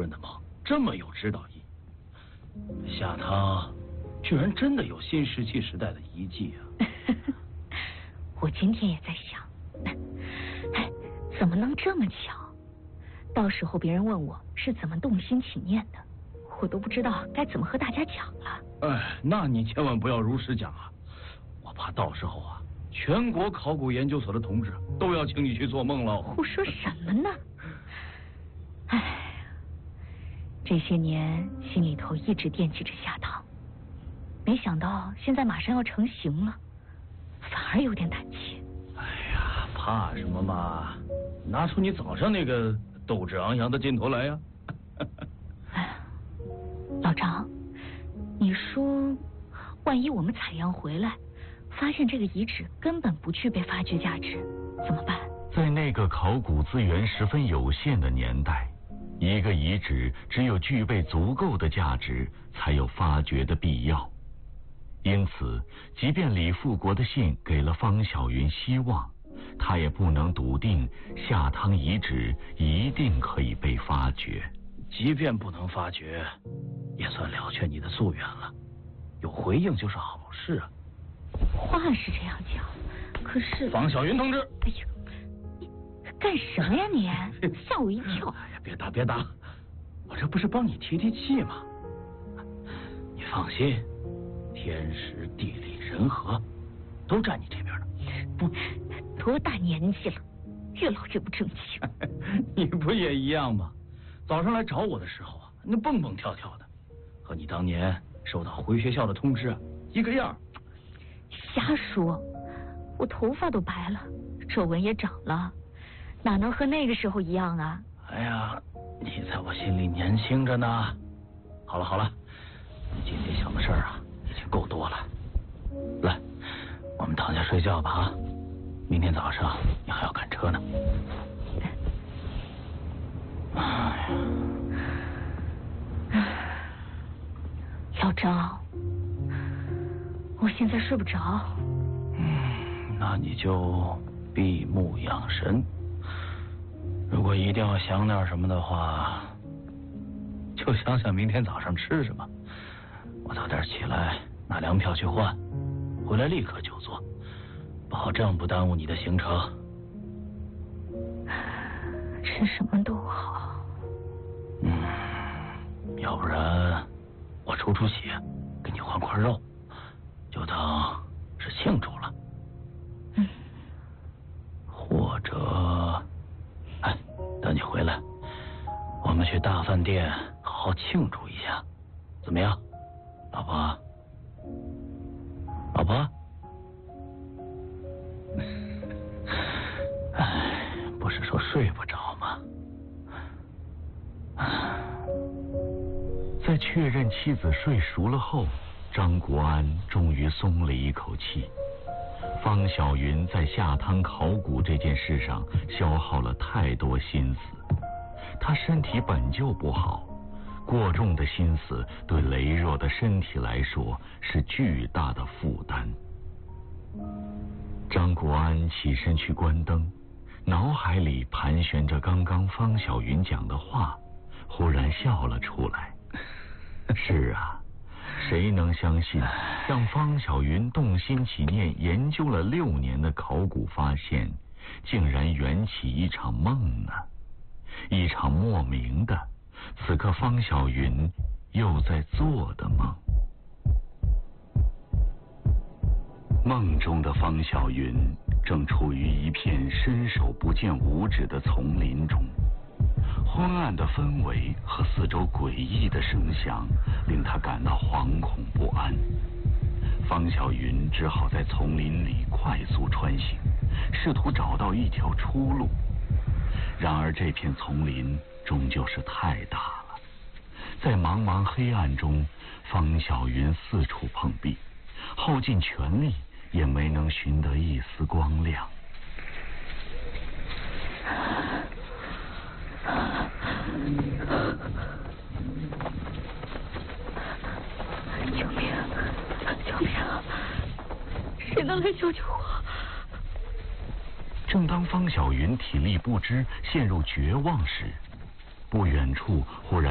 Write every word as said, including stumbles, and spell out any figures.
任的梦这么有指导意义。夏汤居然真的有新石器时代的遗迹啊！ 我今天也在想，哎，怎么能这么巧？到时候别人问我是怎么动心起念的，我都不知道该怎么和大家讲了。 哎，那你千万不要如实讲啊，我怕到时候啊，全国考古研究所的同志都要请你去做梦了。 胡说什么呢？哎，这些年心里头一直惦记着夏汤，没想到现在马上要成型了，反而有点胆怯。 哎呀，怕什么嘛？拿出你早上那个斗志昂扬的劲头来呀！ 哎，老张，你说，万一我们采样回来，发现这个遗址根本不具备发掘价值，怎么办？ 在那个考古资源十分有限的年代，一个遗址只有具备足够的价值，才有发掘的必要。因此，即便李富国的信给了方小云希望，他也不能笃定夏汤遗址一定可以被发掘。 即便不能发掘，也算了却你的夙愿了。有回应就是好事啊。 话是这样讲，可是方小云同志， 哎呦，你干什么呀你？吓我一跳！ 哎呀，别打别打，我这不是帮你提提气吗？你放心，天时地利人和都站你这边的。 不，多大年纪了，越老越不争气。 你不也一样吗？早上来找我的时候啊，那蹦蹦跳跳的，和你当年收到回学校的通知一个样。 瞎说，我头发都白了，皱纹也长了，哪能和那个时候一样啊？ 哎呀，你在我心里年轻着呢。好了好了，你今天想的事儿啊，已经够多了。来，我们躺下睡觉吧啊！明天早上你还要赶车呢。哎呀， 老张，我现在睡不着。 嗯，那你就闭目养神。如果一定要想点什么的话，就想想明天早上吃什么。我早点起来拿粮票去换，回来立刻就做，保证不耽误你的行程。 吃什么都好。 嗯，要不然我出出血，给你换块肉，就当是庆祝了。 嗯。 或者，哎，等你回来，我们去大饭店好好庆祝一下，怎么样，老婆？老婆？哎，不是说睡不着吗？ 在确认妻子睡熟了后，张国安终于松了一口气。方小云在夏汤考古这件事上消耗了太多心思，她身体本就不好，过重的心思对羸弱的身体来说是巨大的负担。张国安起身去关灯，脑海里盘旋着刚刚方小云讲的话，忽然笑了出来。是啊，谁能相信让方小云动心起念研究了六年的考古发现，竟然缘起一场梦呢？一场莫名的，此刻方小云又在做的梦。梦中的方小云正处于一片伸手不见五指的丛林中，昏暗的氛围和四周诡异的声响令他感到惶恐不安。方小云只好在丛林里快速穿行，试图找到一条出路。然而这片丛林终究是太大了，在茫茫黑暗中，方小云四处碰壁，耗尽全力也没能寻得一丝光亮。 救命！救命！谁能来救救我？ 正当方小云体力不支，陷入绝望时，不远处忽然